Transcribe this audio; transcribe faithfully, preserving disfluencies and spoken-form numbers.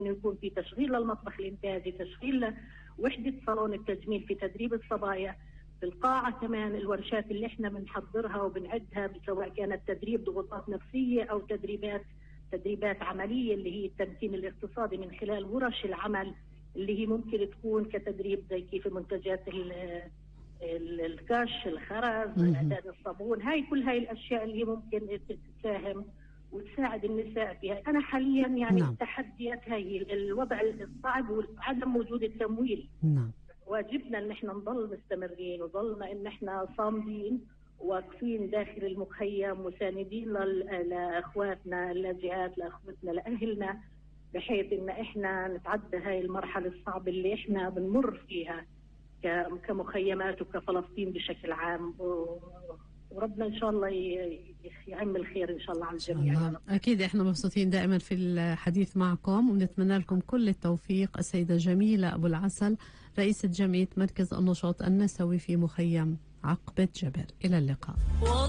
انه يكون في تشغيل للمطبخ الانتاجي، تشغيل وحده صالون التجميل في تدريب الصبايا، في القاعه كمان الورشات اللي احنا بنحضرها وبنعدها، سواء كانت تدريب ضغوطات نفسيه او تدريبات تدريبات عمليه اللي هي التمكين الاقتصادي من خلال ورش العمل اللي هي ممكن تكون كتدريب زي كيف منتجات الكش، الخرز، اعداد الصابون، هاي كل هاي الاشياء اللي ممكن تساهم وتساعد النساء فيها. انا حاليا يعني نعم. التحديات هاي الوضع الصعب وعدم وجود التمويل. نعم. واجبنا ان احنا نضل مستمرين وضلنا ان احنا صامدين واقفين داخل المخيم مساندين لاخواتنا اللاجئات، لاخوتنا لاهلنا، بحيث ان احنا نتعدى هاي المرحله الصعبه اللي احنا بنمر فيها كمخيمات وكفلسطين بشكل عام، وربنا ان شاء الله يعم الخير ان شاء الله على الجميع. اكيد احنا مبسوطين دائما في الحديث معكم ونتمنى لكم كل التوفيق. السيده جميله ابو العسل، رئيسه جمعيه مركز النشاط النسوي في مخيم عقبة جبل، الى اللقاء.